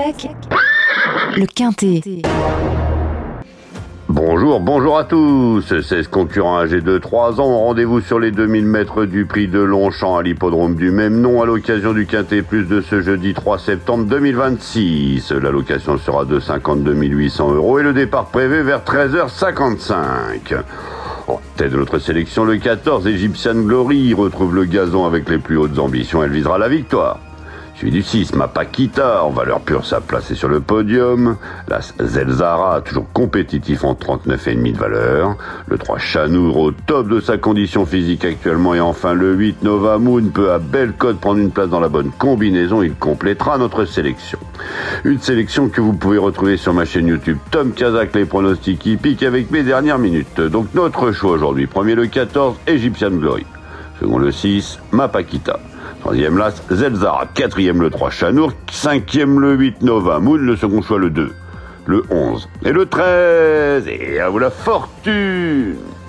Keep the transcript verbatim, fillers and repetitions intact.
sec, le quintet. Bonjour, bonjour à tous. seize concurrents âgés de trois ans ont rendez-vous sur les deux mille mètres du prix de Longchamp à l'hippodrome du même nom à l'occasion du Quintet Plus de ce jeudi trois septembre deux mille vingt-six. La location sera de cinquante-deux mille huit cents euros et le départ prévu vers treize heures cinquante-cinq. En tête de notre sélection, le quatorze Egyptian Glory retrouve le gazon avec les plus hautes ambitions. Elle visera la victoire. Suivi du six, Mapakita, en valeur pure, sa place est sur le podium. L'As Zelzara, toujours compétitif en trente-neuf virgule cinq de valeur. Le trois, Chanour, au top de sa condition physique actuellement. Et enfin, le huit, Nova Moon, peut à belle cote prendre une place dans la bonne combinaison. Il complétera notre sélection. Une sélection que vous pouvez retrouver sur ma chaîne YouTube Tom Kazak, les pronostics hippiques avec mes dernières minutes. Donc notre choix aujourd'hui. Premier, le quatorze, Egyptian Glory. Second, le six, Mapakita. Troisième, l'As Zelzara. Quatrième, le trois, Chanour. Cinquième, le huit, Nova Moon. Le second choix, le deux, le onze et le treize. Et à vous la fortune!